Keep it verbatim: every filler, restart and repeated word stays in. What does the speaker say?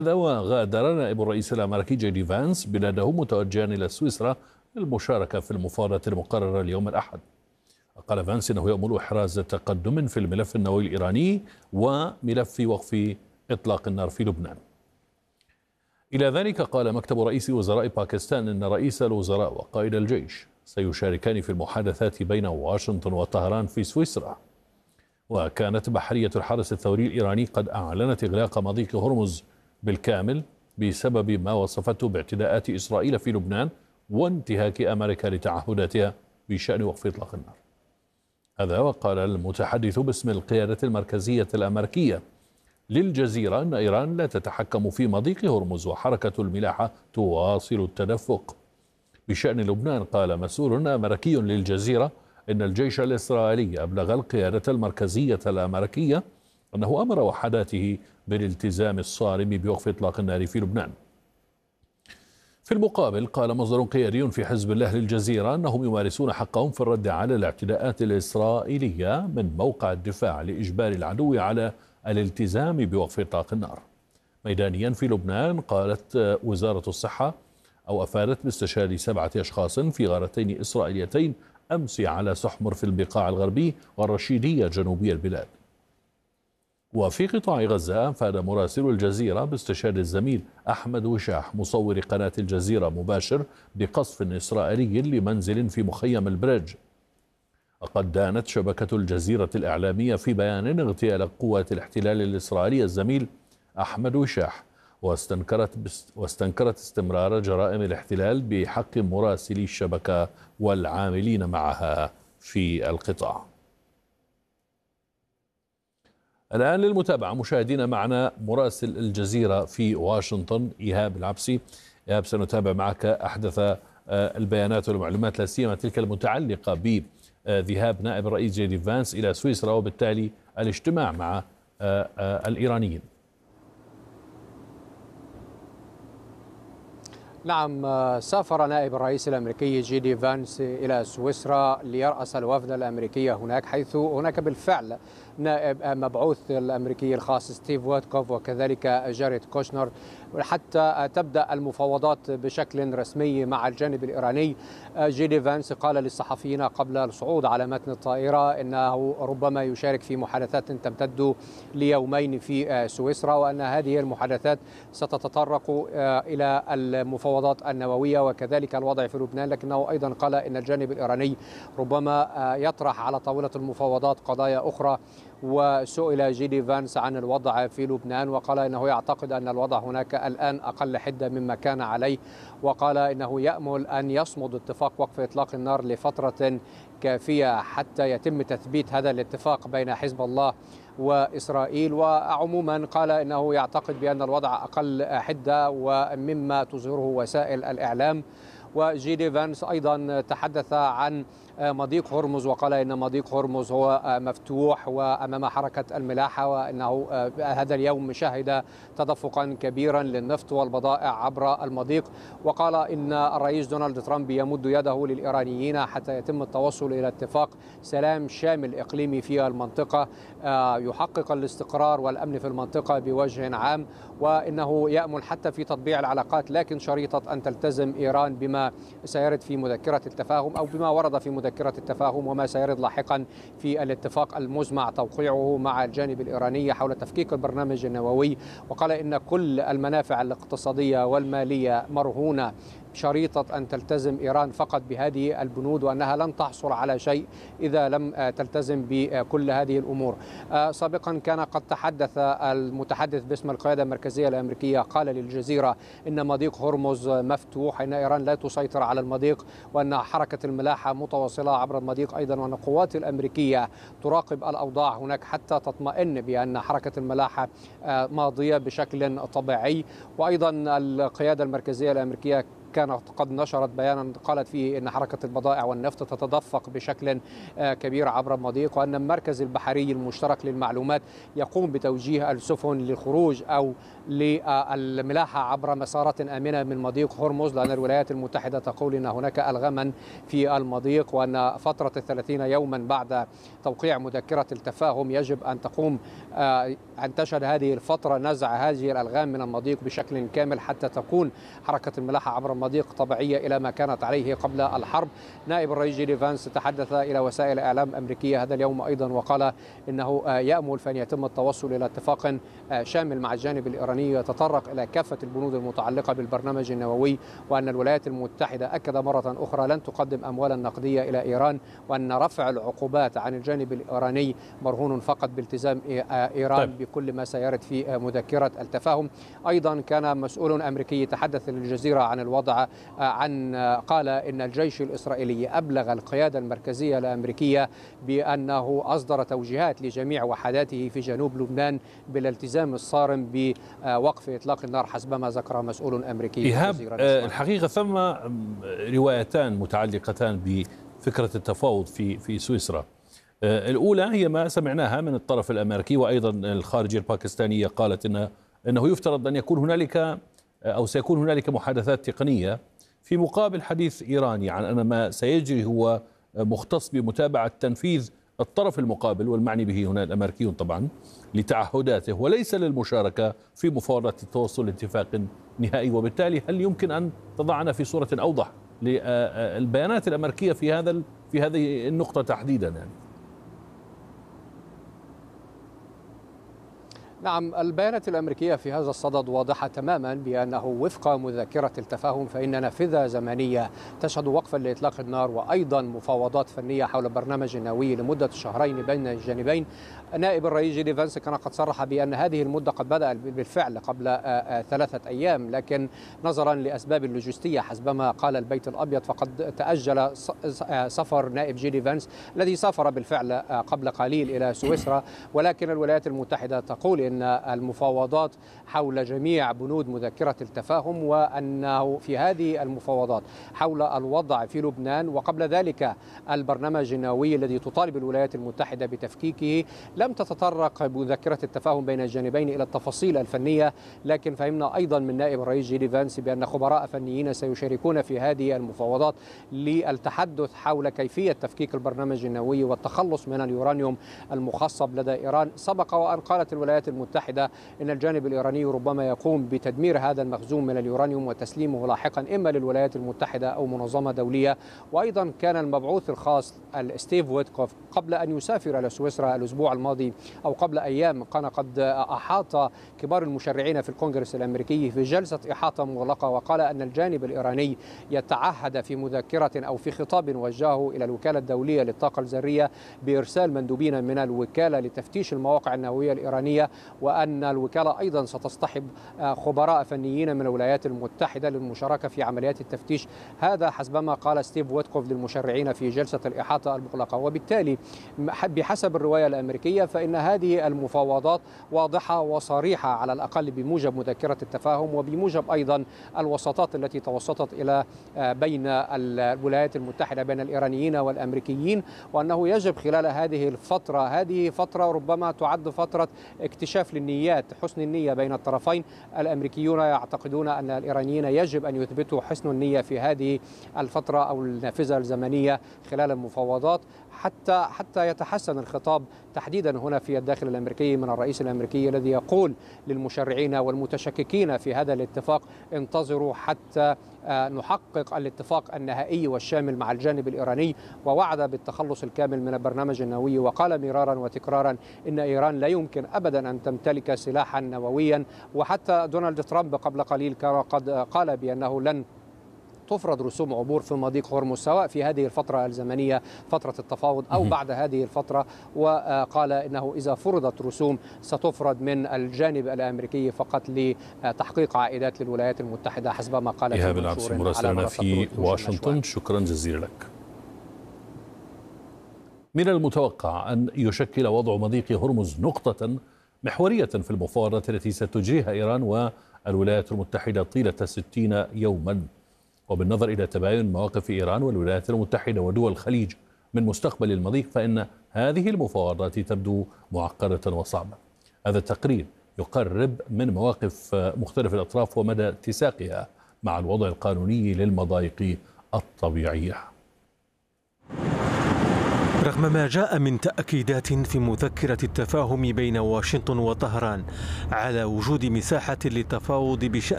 وغادر نائب الرئيس الأمريكي جي دي فانس بلاده متوجها إلى سويسرا للمشاركة في المفاوضات المقررة اليوم الأحد. قال فانس إنه يأمل إحراز تقدم في الملف النووي الإيراني وملف وقف إطلاق النار في لبنان. إلى ذلك قال مكتب رئيس وزراء باكستان إن رئيس الوزراء وقائد الجيش سيشاركان في المحادثات بين واشنطن وطهران في سويسرا. وكانت بحرية الحرس الثوري الإيراني قد أعلنت إغلاق مضيق هرمز بالكامل بسبب ما وصفته باعتداءات إسرائيل في لبنان وانتهاك أمريكا لتعهداتها بشأن وقف إطلاق النار. هذا وقال المتحدث باسم القيادة المركزية الأمريكية للجزيرة أن إيران لا تتحكم في مضيق هرمز وحركة الملاحة تواصل التدفق. بشأن لبنان قال مسؤول أمريكي للجزيرة إن الجيش الإسرائيلي أبلغ القيادة المركزية الأمريكية أنه أمر وحداته بالالتزام الصارم بوقف إطلاق النار في لبنان. في المقابل قال مصدر قيادي في حزب الله للجزيرة أنهم يمارسون حقهم في الرد على الاعتداءات الإسرائيلية من موقع الدفاع لإجبار العدو على الالتزام بوقف إطلاق النار. ميدانيا في لبنان قالت وزارة الصحة أو أفادت باستشهاد سبعة أشخاص في غارتين إسرائيليتين أمس على سحمر في البقاع الغربي والرشيدية جنوبي البلاد. وفي قطاع غزة أفاد مراسل الجزيرة باستشهاد الزميل أحمد وشاح مصور قناة الجزيرة مباشر بقصف إسرائيلي لمنزل في مخيم البريدج. وقد دانت شبكة الجزيرة الإعلامية في بيان اغتيال قوات الاحتلال الإسرائيلي الزميل أحمد وشاح، واستنكرت واستنكرت استمرار جرائم الاحتلال بحق مراسلي الشبكة والعاملين معها في القطاع. الآن للمتابعة مشاهدينا معنا مراسل الجزيرة في واشنطن إيهاب العبسي. إيهاب، سنتابع معك أحدث البيانات والمعلومات لا سيما تلك المتعلقة بذهاب نائب الرئيس جي دي فانس إلى سويسرا وبالتالي الاجتماع مع الإيرانيين. نعم، سافر نائب الرئيس الأمريكي جي دي فانس إلى سويسرا ليرأس الوفد الأمريكي هناك، حيث هناك بالفعل نائب مبعوث الأمريكي الخاص ستيف ويتكوف وكذلك جاريد كوشنر حتى تبدأ المفاوضات بشكل رسمي مع الجانب الإيراني. جي دي فانس قال للصحفيين قبل الصعود على متن الطائرة أنه ربما يشارك في محادثات تمتد ليومين في سويسرا، وأن هذه المحادثات ستتطرق إلى المفاوضات النووية وكذلك الوضع في لبنان، لكنه أيضا قال أن الجانب الإيراني ربما يطرح على طاولة المفاوضات قضايا أخرى. وسئل جي دي فانس عن الوضع في لبنان وقال إنه يعتقد أن الوضع هناك الآن أقل حدة مما كان عليه، وقال إنه يأمل أن يصمد اتفاق وقف إطلاق النار لفترة كافية حتى يتم تثبيت هذا الاتفاق بين حزب الله وإسرائيل. وعموما قال إنه يعتقد بأن الوضع أقل حدة ومما تظهره وسائل الإعلام. وجي دي فانس أيضا تحدث عن مضيق هرمز وقال إن مضيق هرمز هو مفتوح وأمام حركة الملاحة، وأنه هذا اليوم شهد تدفقا كبيرا للنفط والبضائع عبر المضيق. وقال إن الرئيس دونالد ترامب يمد يده للإيرانيين حتى يتم التوصل إلى اتفاق سلام شامل إقليمي في المنطقة يحقق الاستقرار والأمن في المنطقة بوجه عام، وإنه يأمل حتى في تطبيع العلاقات، لكن شريطة أن تلتزم إيران بما سيرد في مذكرة التفاهم أو بما ورد في مذكرة التفاهم وما سيرد لاحقا في الاتفاق المزمع توقيعه مع الجانب الإيراني حول تفكيك البرنامج النووي. وقال إن كل المنافع الاقتصادية والمالية مرهونة شريطة أن تلتزم إيران فقط بهذه البنود، وأنها لن تحصل على شيء إذا لم تلتزم بكل هذه الأمور. سابقا كان قد تحدث المتحدث باسم القيادة المركزية الأمريكية، قال للجزيرة إن مضيق هرمز مفتوح، إن إيران لا تسيطر على المضيق، وأن حركة الملاحة متواصلة عبر المضيق أيضا، وأن القوات الأمريكية تراقب الأوضاع هناك حتى تطمئن بأن حركة الملاحة ماضية بشكل طبيعي. وأيضا القيادة المركزية الأمريكية كانت قد نشرت بيانا قالت فيه أن حركة البضائع والنفط تتدفق بشكل كبير عبر المضيق، وأن المركز البحري المشترك للمعلومات يقوم بتوجيه السفن للخروج أو للملاحة عبر مسارات آمنة من مضيق هرمز، لأن الولايات المتحدة تقول أن هناك ألغاما في المضيق، وأن فترة الثلاثين يوما بعد توقيع مذكرة التفاهم يجب أن تقوم أن تشهد هذه الفترة نزع هذه الألغام من المضيق بشكل كامل حتى تكون حركة الملاحة عبر المضيق طبيعية إلى ما كانت عليه قبل الحرب. نائب الرئيس جي دي فانس تحدث إلى وسائل إعلام أمريكية هذا اليوم أيضا وقال إنه يأمل في أن يتم التوصل إلى اتفاق شامل مع الجانب الإيراني يتطرق إلى كافة البنود المتعلقة بالبرنامج النووي، وأن الولايات المتحدة أكد مرة أخرى لن تقدم أموالا نقدية إلى إيران، وأن رفع العقوبات عن الجانب الإيراني مرهون فقط بالتزام إيران طيب. بكل ما سيرد في مذكرة التفاهم. أيضا كان مسؤول أمريكي تحدث للجزيرة عن الوضع، عن قال إن الجيش الإسرائيلي أبلغ القيادة المركزية الأمريكية بأنه أصدر توجيهات لجميع وحداته في جنوب لبنان بالالتزام الصارم بوقف إطلاق النار حسب ما ذكر مسؤول أمريكي. إيهاب، الحقيقة ثم روايتان متعلقتان بفكرة التفاوض في في سويسرا. الأولى هي ما سمعناها من الطرف الأمريكي، وأيضا الخارجية الباكستانية قالت إن أنه يفترض أن يكون هنالك أو سيكون هنالك محادثات تقنية في مقابل حديث إيراني عن أن ما سيجري هو مختص بمتابعة تنفيذ الطرف المقابل، والمعني به هنا الأمريكيون طبعا، لتعهداته وليس للمشاركة في مفاوضات التوصل لاتفاق نهائي. وبالتالي هل يمكن أن تضعنا في صورة أوضح للبيانات الأمريكية في هذا في هذه النقطة تحديدا؟ يعني نعم، البيانات الأمريكية في هذا الصدد واضحة تماما بأنه وفق مذكرة التفاهم فإن نافذة زمنية تشهد وقفا لإطلاق النار وأيضا مفاوضات فنية حول برنامج نووي لمدة شهرين بين الجانبين. نائب الرئيس جي دي فانس كان قد صرح بأن هذه المدة قد بدأ بالفعل قبل ثلاثة أيام، لكن نظرا لأسباب اللوجستية حسبما قال البيت الأبيض فقد تأجل سفر نائب جي دي فانس الذي سافر بالفعل قبل قليل إلى سويسرا. ولكن الولايات المتحدة تقول إن المفاوضات حول جميع بنود مذكرة التفاهم، وأنه في هذه المفاوضات حول الوضع في لبنان وقبل ذلك البرنامج النووي الذي تطالب الولايات المتحدة بتفكيكه، لم تتطرق مذكرة التفاهم بين الجانبين إلى التفاصيل الفنية. لكن فهمنا أيضا من نائب الرئيس جي دي فانس بأن خبراء فنيين سيشاركون في هذه المفاوضات للتحدث حول كيفية تفكيك البرنامج النووي والتخلص من اليورانيوم المخصب لدى إيران. سبق وأن قالت الولايات المتحدة إن الجانب الإيراني ربما يقوم بتدمير هذا المخزون من اليورانيوم وتسليمه لاحقا إما للولايات المتحدة أو منظمة دولية. وأيضا كان المبعوث الخاص ستيف ويتكوف قبل أن يسافر إلى سويسرا الأسبوع الماضي أو قبل أيام كان قد أحاط كبار المشرعين في الكونغرس الأمريكي في جلسة إحاطة مغلقة، وقال أن الجانب الإيراني يتعهد في مذكرة أو في خطاب وجهه إلى الوكالة الدولية للطاقة الذرية بإرسال مندوبين من الوكالة لتفتيش المواقع النووية الإيرانية، وأن الوكالة أيضا ستصطحب خبراء فنيين من الولايات المتحدة للمشاركة في عمليات التفتيش. هذا حسبما قال ستيف ويتكوف للمشرعين في جلسة الإحاطة المغلقة. وبالتالي بحسب الرواية الأمريكية فإن هذه المفاوضات واضحة وصريحة على الأقل بموجب مذكرة التفاهم وبموجب أيضا الوساطات التي توسطت إلى بين الولايات المتحدة بين الإيرانيين والأمريكيين، وأنه يجب خلال هذه الفترة هذه فترة ربما تعد فترة اكتشاف للنيات، حسن النية بين الطرفين. الأمريكيون يعتقدون أن الإيرانيين يجب أن يثبتوا حسن النية في هذه الفترة أو النافذة الزمنية خلال المفاوضات حتى حتى يتحسن الخطاب تحديدا هنا في الداخل الأمريكي من الرئيس الأمريكي الذي يقول للمشرعين والمتشككين في هذا الاتفاق انتظروا حتى نحقق الاتفاق النهائي والشامل مع الجانب الإيراني، ووعد بالتخلص الكامل من البرنامج النووي. وقال مرارا وتكرارا إن إيران لا يمكن أبدا أن تمتلك سلاحا نوويا، وحتى دونالد ترامب قبل قليل كان قد قال بأنه لن تفرض رسوم عبور في مضيق هرمز سواء في هذه الفترة الزمنية فترة التفاوض أو بعد هذه الفترة. وقال إنه إذا فرضت رسوم ستفرض من الجانب الأمريكي فقط لتحقيق عائدات للولايات المتحدة حسب ما قال إيهاب العبسي مراسلنا في واشنطن، شكرا جزيلا لك. من المتوقع أن يشكل وضع مضيق هرمز نقطة محورية في المفاوضات التي ستجريها إيران والولايات المتحدة طيلة ستين يوما. وبالنظر إلى تباين مواقف إيران والولايات المتحدة ودول الخليج من مستقبل المضيق، فإن هذه المفاوضات تبدو معقدة وصعبة. هذا التقرير يقرب من مواقف مختلف الأطراف ومدى اتساقها مع الوضع القانوني للمضايق الطبيعية. رغم ما جاء من تأكيدات في مذكرة التفاهم بين واشنطن وطهران على وجود مساحة للتفاوض بشأن